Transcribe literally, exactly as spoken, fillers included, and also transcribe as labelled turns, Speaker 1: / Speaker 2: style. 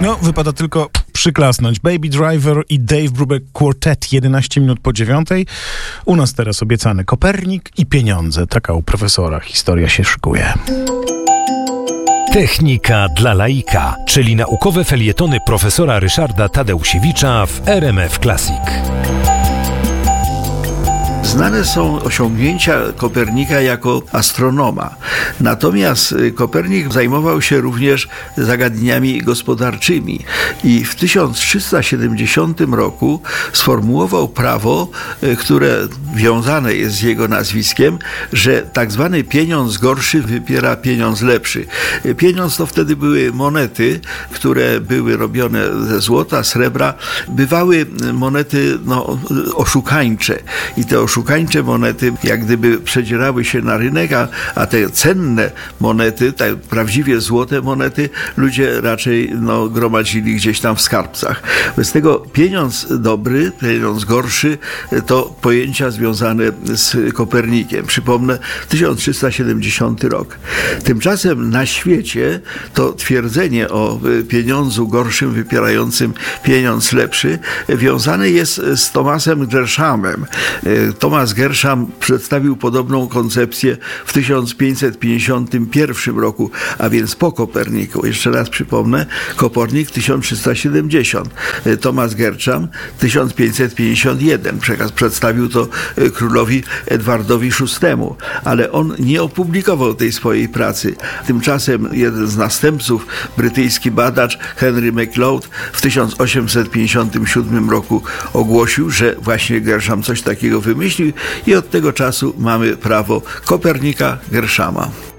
Speaker 1: No, wypada tylko przyklasnąć. Baby Driver i Dave Brubeck Quartet, jedenaście minut po dziewiątej. U nas teraz obiecany Kopernik i pieniądze. Taka u profesora historia się szykuje.
Speaker 2: Technika dla laika, czyli naukowe felietony profesora Ryszarda Tadeusiewicza w R M F Classic.
Speaker 3: Znane są osiągnięcia Kopernika jako astronoma. Natomiast Kopernik zajmował się również zagadnieniami gospodarczymi i w tysiąc trzysta siedemdziesiątym roku sformułował prawo, które wiązane jest z jego nazwiskiem, że tak zwany pieniądz gorszy wypiera pieniądz lepszy. Pieniądz to wtedy były monety, które były robione ze złota, srebra. Bywały monety no, oszukańcze i te oszukańcze Oszukańcze monety jak gdyby przedzierały się na rynek, a, a te cenne monety, te prawdziwie złote monety, ludzie raczej no, gromadzili gdzieś tam w skarbcach. Bez tego pieniądz dobry, pieniądz gorszy to pojęcia związane z Kopernikiem. Przypomnę, tysiąc trzysta siedemdziesiąty rok. Tymczasem na świecie to twierdzenie o pieniądzu gorszym wypierającym pieniądz lepszy wiązane jest z Thomasem Gershamem. Thomas Gersham przedstawił podobną koncepcję w tysiąc pięćset pięćdziesiątym pierwszym roku, a więc po Koperniku. Jeszcze raz przypomnę, Kopernik tysiąc trzysta siedemdziesiąt, Thomas Gersham tysiąc pięćset pięćdziesiąt jeden. Przekaz przedstawił to królowi Edwardowi szóstemu, ale on nie opublikował tej swojej pracy. Tymczasem jeden z następców, brytyjski badacz Henry McLeod w tysiąc osiemset pięćdziesiątym siódmym roku ogłosił, że właśnie Gersham coś takiego wymyślił i od tego czasu mamy prawo Kopernika Gershama.